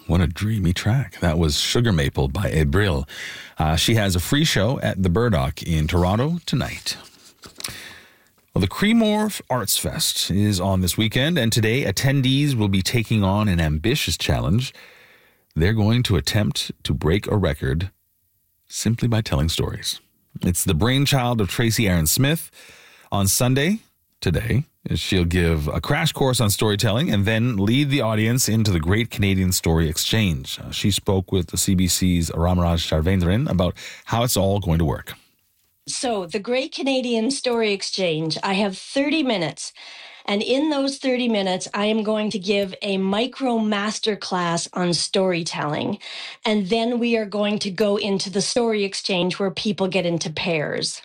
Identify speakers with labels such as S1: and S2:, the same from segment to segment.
S1: What a dreamy track. That was Sugar Maple by Abril. She has a free show at the Burdock in Toronto tonight. Well, the Creemore Arts Fest is on this weekend, and today attendees will be taking on an ambitious challenge. They're going to attempt to break a record simply by telling stories. It's the brainchild of Tracy Aaron Smith. On Sunday, today, she'll give a crash course on storytelling and then lead the audience into the Great Canadian Story Exchange. She spoke with the CBC's Ramaraj Sharvendran about how it's all going to work.
S2: So, the Great Canadian Story Exchange, I have 30 minutes. And in those 30 minutes, I am going to give a micro masterclass on storytelling. And then we are going to go into the story exchange where people get into pairs.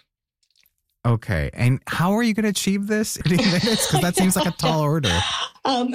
S3: Okay. And how are you going to achieve this in 30 minutes? Because that seems like a tall order.
S2: I'm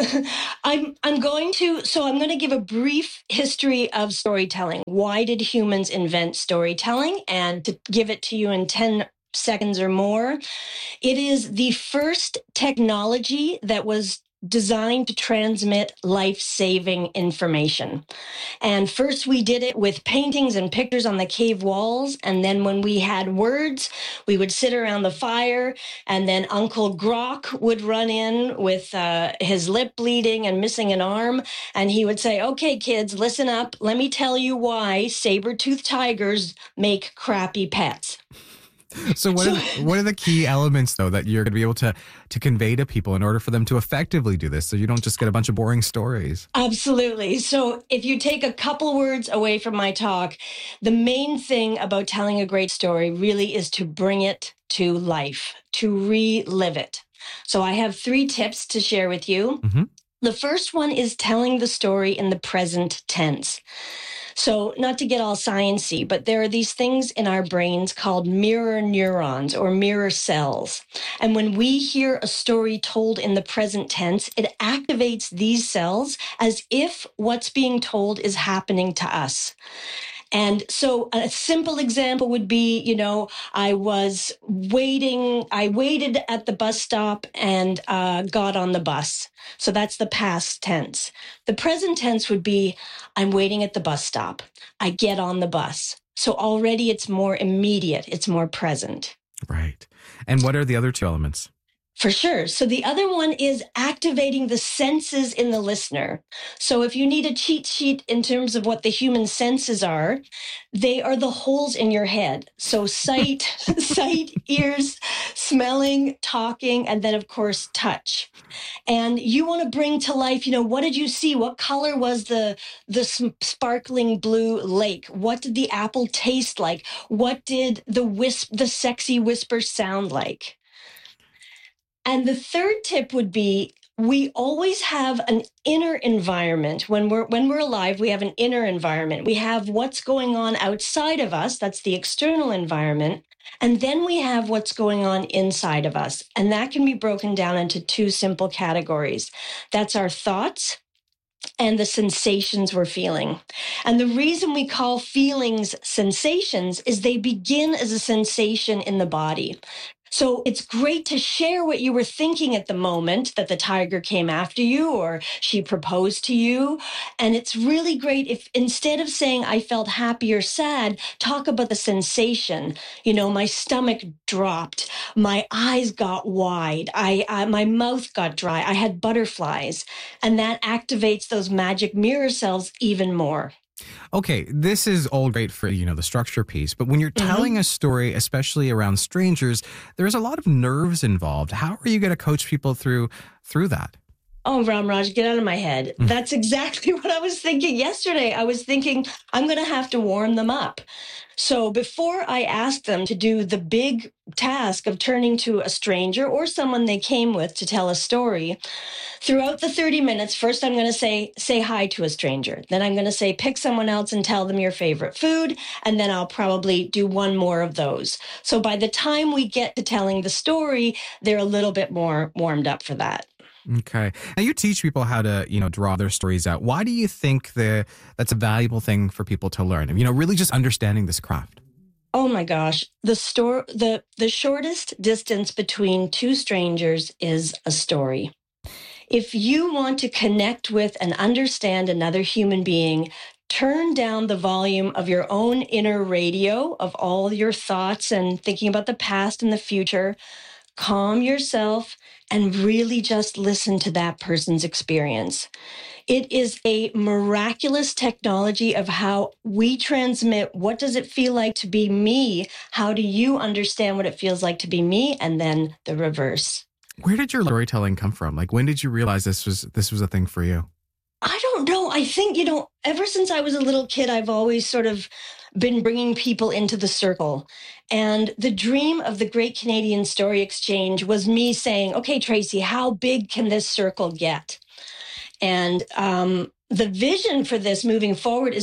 S2: going to give a brief history of storytelling. Why did humans invent storytelling? And to give it to you in 10 seconds or more, it is the first technology that was designed to transmit life-saving information. And first we did it with paintings and pictures on the cave walls. And then when we had words, we would sit around the fire, and then Uncle Grok would run in with his lip bleeding and missing an arm. And he would say, "Okay, kids, listen up. Let me tell you why saber-toothed tigers make crappy pets."
S3: So what are the key elements, though, that you're going to be able to convey to people in order for them to effectively do this, so you don't just get a bunch of boring stories?
S2: Absolutely. So if you take a couple words away from my talk, the main thing about telling a great story really is to bring it to life, to relive it. So I have 3 tips to share with you.
S3: Mm-hmm.
S2: The first one is telling the story in the present tense. So not to get all sciencey, but there are these things in our brains called mirror neurons or mirror cells. And when we hear a story told in the present tense, it activates these cells as if what's being told is happening to us. And so a simple example would be, I waited at the bus stop and got on the bus. So that's the past tense. The present tense would be, I'm waiting at the bus stop. I get on the bus. So already it's more immediate. It's more present.
S3: Right. And what are the other 2 elements?
S2: For sure. So the other one is activating the senses in the listener. So if you need a cheat sheet in terms of what the human senses are, they are the holes in your head. So sight, ears, smelling, talking, and then of course touch. And you want to bring to life, what did you see? What color was the sparkling blue lake? What did the apple taste like? What did the sexy whisper sound like? And the third tip would be, we always have an inner environment. When we're alive, we have an inner environment. We have what's going on outside of us. That's the external environment. And then we have what's going on inside of us. And that can be broken down into 2 simple categories. That's our thoughts and the sensations we're feeling. And the reason we call feelings sensations is they begin as a sensation in the body. So it's great to share what you were thinking at the moment that the tiger came after you or she proposed to you. And it's really great if instead of saying I felt happy or sad, talk about the sensation. My stomach dropped, my eyes got wide, my mouth got dry, I had butterflies. And that activates those magic mirror cells even more.
S3: Okay, this is all great for, the structure piece, but when you're telling a story, especially around strangers, there's a lot of nerves involved. How are you going to coach people through that?
S2: Oh, Ramraj, get out of my head. That's exactly what I was thinking yesterday. I was thinking I'm going to have to warm them up. So before I asked them to do the big task of turning to a stranger or someone they came with to tell a story, throughout the 30 minutes, first I'm going to say hi to a stranger. Then I'm going to say, pick someone else and tell them your favorite food. And then I'll probably do one more of those. So by the time we get to telling the story, they're a little bit more warmed up for that.
S3: Okay. Now you teach people how to, draw their stories out. Why do you think that's a valuable thing for people to learn? Really just understanding this craft.
S2: Oh my gosh. The shortest distance between 2 strangers is a story. If you want to connect with and understand another human being, turn down the volume of your own inner radio of all your thoughts and thinking about the past and the future. Calm yourself and really just listen to that person's experience. It is a miraculous technology of how we transmit what does it feel like to be me? How do you understand what it feels like to be me? And then the reverse.
S3: Where did your storytelling come from? Like, when did you realize this was a thing for you?
S2: I don't know. I think, ever since I was a little kid, I've always sort of been bringing people into the circle. And the dream of the Great Canadian Story Exchange was me saying, okay, Tracy, how big can this circle get? And the vision for this moving forward is